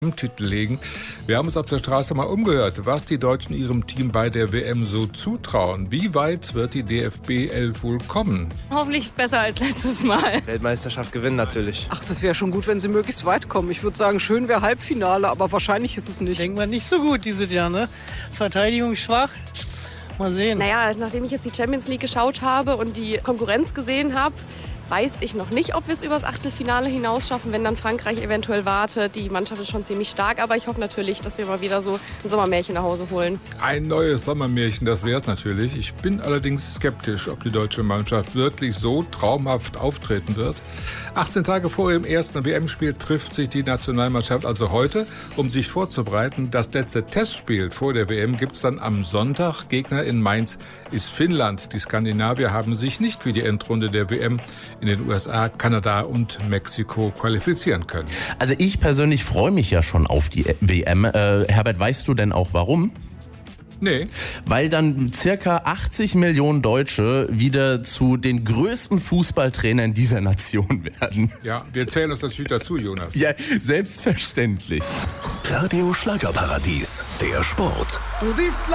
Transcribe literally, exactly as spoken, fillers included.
Titel legen. Wir haben uns auf der Straße mal umgehört, was die Deutschen ihrem Team bei der W M so zutrauen. Wie weit wird die D F B elf wohl kommen? Hoffentlich besser als letztes Mal. Weltmeisterschaft gewinnen natürlich. Ach, das wäre schon gut, wenn sie möglichst weit kommen. Ich würde sagen, schön wäre Halbfinale, aber wahrscheinlich ist es nicht. Denkt man nicht so gut dieses Jahr, ne? Verteidigung schwach. Mal sehen. Naja, nachdem ich jetzt die Champions League geschaut habe und die Konkurrenz gesehen habe, weiß ich noch nicht, ob wir es übers Achtelfinale hinaus schaffen, wenn dann Frankreich eventuell wartet. Die Mannschaft ist schon ziemlich stark, aber ich hoffe natürlich, dass wir mal wieder so ein Sommermärchen nach Hause holen. Ein neues Sommermärchen, das wäre es natürlich. Ich bin allerdings skeptisch, ob die deutsche Mannschaft wirklich so traumhaft auftreten wird. achtzehn Tage vor ihrem ersten W M-Spiel trifft sich die Nationalmannschaft also heute, um sich vorzubereiten. Das letzte Testspiel vor der W M gibt es dann am Sonntag. Gegner in Mainz ist Finnland. Die Skandinavier haben sich nicht für die Endrunde der W M in den U S A, Kanada und Mexiko qualifizieren können. Also ich persönlich freue mich ja schon auf die W M. Äh, Herbert, weißt du denn auch warum? Nee. Weil dann circa achtzig Millionen Deutsche wieder zu den größten Fußballtrainern dieser Nation werden. Ja, wir zählen uns natürlich dazu, Jonas. Ja, selbstverständlich. Radio Schlagerparadies, der Sport. Du bist